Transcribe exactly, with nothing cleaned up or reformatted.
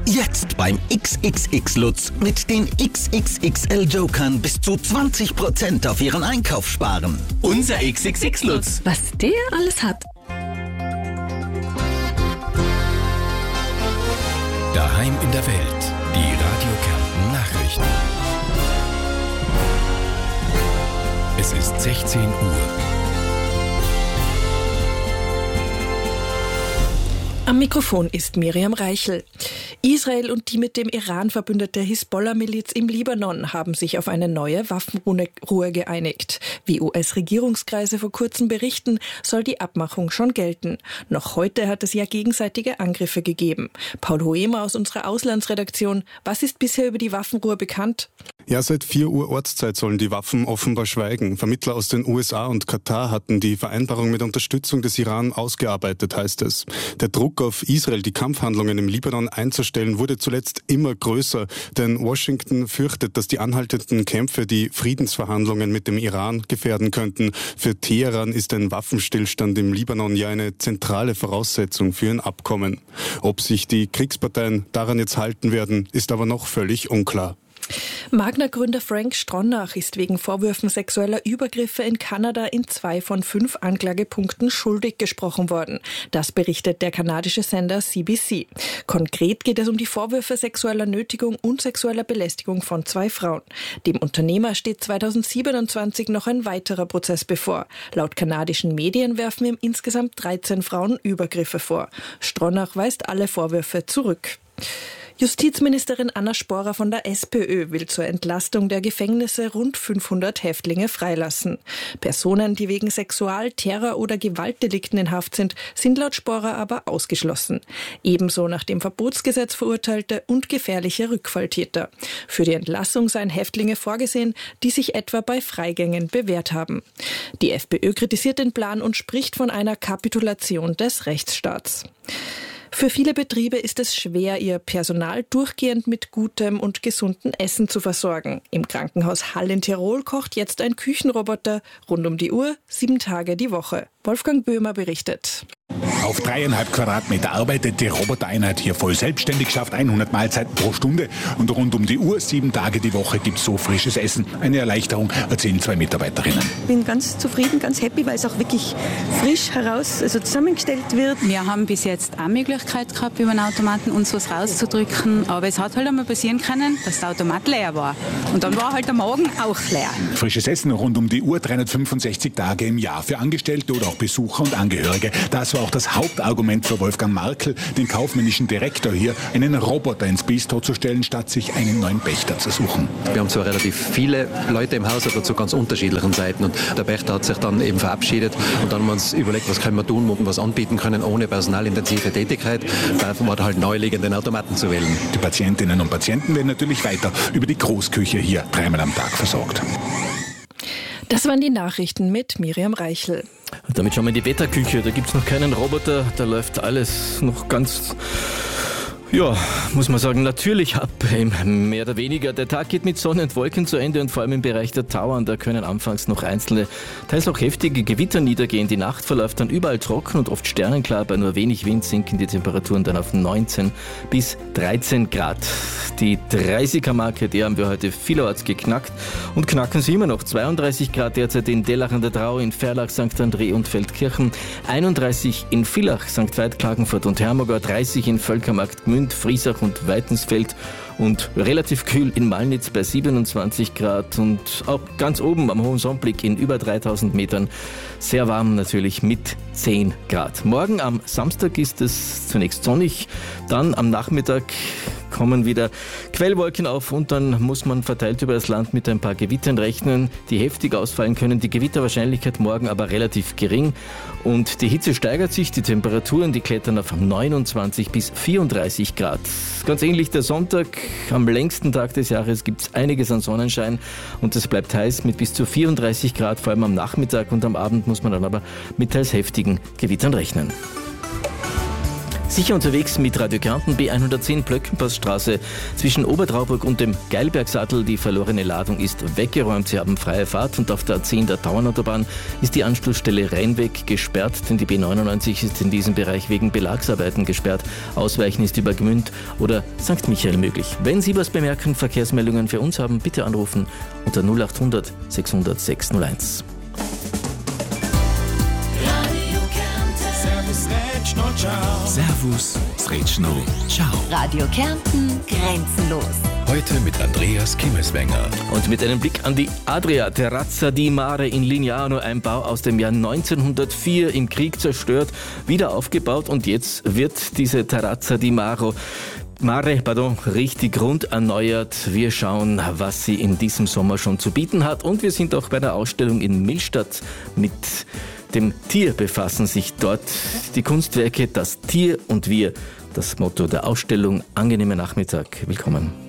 Jetzt beim X X X Lutz mit den X X X L Jokern bis zu zwanzig Prozent auf Ihren Einkauf sparen. Unser X X X Lutz. Was der alles hat. Daheim in der Welt. Die Radio Kärnten Nachrichten. Es ist sechzehn Uhr. Am Mikrofon ist Miriam Reichel. Israel und die mit dem Iran verbündete Hisbollah-Miliz im Libanon haben sich auf eine neue Waffenruhe geeinigt. Wie U S-Regierungskreise vor kurzem berichten, soll die Abmachung schon gelten. Noch heute hat es ja gegenseitige Angriffe gegeben. Paul Hoemer aus unserer Auslandsredaktion, was ist bisher über die Waffenruhe bekannt? Ja, seit vier Uhr Ortszeit sollen die Waffen offenbar schweigen. Vermittler aus den U S A und Katar hatten die Vereinbarung mit Unterstützung des Iran ausgearbeitet, heißt es. Der Druck auf Israel, die Kampfhandlungen im Libanon einzustellen, wurde zuletzt immer größer, denn Washington fürchtet, dass die anhaltenden Kämpfe die Friedensverhandlungen mit dem Iran gefährden könnten. Für Teheran ist ein Waffenstillstand im Libanon ja eine zentrale Voraussetzung für ein Abkommen. Ob sich die Kriegsparteien daran jetzt halten werden, ist aber noch völlig unklar. Magna-Gründer Frank Stronach ist wegen Vorwürfen sexueller Übergriffe in Kanada in zwei von fünf Anklagepunkten schuldig gesprochen worden. Das berichtet der kanadische Sender C B C. Konkret geht es um die Vorwürfe sexueller Nötigung und sexueller Belästigung von zwei Frauen. Dem Unternehmer steht zweitausendsiebenundzwanzig noch ein weiterer Prozess bevor. Laut kanadischen Medien werfen ihm insgesamt dreizehn Frauen Übergriffe vor. Stronach weist alle Vorwürfe zurück. Justizministerin Anna Sporer von der SPÖ will zur Entlastung der Gefängnisse rund fünfhundert Häftlinge freilassen. Personen, die wegen Sexual-, Terror- oder Gewaltdelikten in Haft sind, sind laut Sporer aber ausgeschlossen. Ebenso nach dem Verbotsgesetz verurteilte und gefährliche Rückfalltäter. Für die Entlassung seien Häftlinge vorgesehen, die sich etwa bei Freigängen bewährt haben. Die FPÖ kritisiert den Plan und spricht von einer Kapitulation des Rechtsstaats. Für viele Betriebe ist es schwer, ihr Personal durchgehend mit gutem und gesundem Essen zu versorgen. Im Krankenhaus Hall in Tirol kocht jetzt ein Küchenroboter rund um die Uhr, sieben Tage die Woche. Wolfgang Böhmer berichtet. Auf dreieinhalb Quadratmeter arbeitet die Robotereinheit hier voll selbstständig, schafft hundert Mahlzeiten pro Stunde und rund um die Uhr, sieben Tage die Woche gibt es so frisches Essen. Eine Erleichterung, erzählen zwei Mitarbeiterinnen. Ich bin ganz zufrieden, ganz happy, weil es auch wirklich frisch heraus also zusammengestellt wird. Wir haben bis jetzt auch Möglichkeit gehabt, über den Automaten uns was rauszudrücken, aber es hat halt einmal passieren können, dass der Automat leer war. Und dann war halt der Magen auch leer. Frisches Essen rund um die Uhr, dreihundertfünfundsechzig Tage im Jahr für Angestellte oder auch Besucher und Angehörige. Das war auch das Hauptargument für Wolfgang Markl, den kaufmännischen Direktor hier, einen Roboter ins Bistro zu stellen, statt sich einen neuen Pächter zu suchen. Wir haben zwar relativ viele Leute im Haus, aber zu ganz unterschiedlichen Zeiten. Und der Pächter hat sich dann eben verabschiedet und dann haben wir uns überlegt, was können wir tun, wo wir was anbieten können, ohne personalintensive Tätigkeit. Da war halt naheliegend, den Automaten zu wählen. Die Patientinnen und Patienten werden natürlich weiter über die Großküche hier dreimal am Tag versorgt. Das waren die Nachrichten mit Miriam Reichel. Und damit schauen wir in die Wetterküche. Da gibt es noch keinen Roboter, da läuft alles noch ganz, ja, muss man sagen, natürlich ab, mehr oder weniger. Der Tag geht mit Sonne und Wolken zu Ende und vor allem im Bereich der Tauern, da können anfangs noch einzelne, teils auch heftige Gewitter niedergehen. Die Nacht verläuft dann überall trocken und oft sternenklar. Bei nur wenig Wind sinken die Temperaturen dann auf neunzehn bis dreizehn Grad. Die dreißiger-Marke, die haben wir heute vielerorts geknackt und knacken sie immer noch. zweiunddreißig Grad derzeit in Dellach an der Drau, in Ferlach, Sankt André und Feldkirchen, einunddreißig in Villach, Sankt Veit, Klagenfurt und Hermogau, dreißig in Völkermarkt, Gmünd, Friesach und Weitensfeld und relativ kühl in Malnitz bei siebenundzwanzig Grad und auch ganz oben am Hohen Sonnblick in über dreitausend Metern sehr warm natürlich mit zehn Grad. Morgen am Samstag ist es zunächst sonnig, dann am Nachmittag kommen wieder Quellwolken auf und dann muss man verteilt über das Land mit ein paar Gewittern rechnen, die heftig ausfallen können. Die Gewitterwahrscheinlichkeit morgen aber relativ gering und die Hitze steigert sich, die Temperaturen, die klettern auf neunundzwanzig bis vierunddreißig Grad. Ganz ähnlich der Sonntag, am längsten Tag des Jahres gibt es einiges an Sonnenschein und es bleibt heiß mit bis zu vierunddreißig Grad, vor allem am Nachmittag und am Abend muss man dann aber mit teils heftigen Gewittern rechnen. Sicher unterwegs mit Radio Kärnten B hundertzehn Plöckenpassstraße zwischen Obertrauburg und dem Geilbergsattel. Die verlorene Ladung ist weggeräumt. Sie haben freie Fahrt und auf der A zehn der Tauernautobahn ist die Anschlussstelle Rheinweg gesperrt, denn die B neunundneunzig ist in diesem Bereich wegen Belagsarbeiten gesperrt. Ausweichen ist über Gmünd oder Sankt Michael möglich. Wenn Sie was bemerken, Verkehrsmeldungen für uns haben, bitte anrufen unter null acht hundert sechshundert sechshunderteins. Servus, Sretschno, ciao. Radio Kärnten, grenzenlos. Heute mit Andreas Kimmelswenger. Und mit einem Blick an die Adria, Terrazza di Mare in Lignano, ein Bau aus dem Jahr neunzehnhundertvier, im Krieg zerstört, wieder aufgebaut und jetzt wird diese Terrazza di Mare Mare, pardon, richtig rund erneuert. Wir schauen, was sie in diesem Sommer schon zu bieten hat. Und wir sind auch bei der Ausstellung in Millstatt. Mit dem Tier befassen sich dort die Kunstwerke Das Tier und wir. Das Motto der Ausstellung. Angenehmer Nachmittag. Willkommen.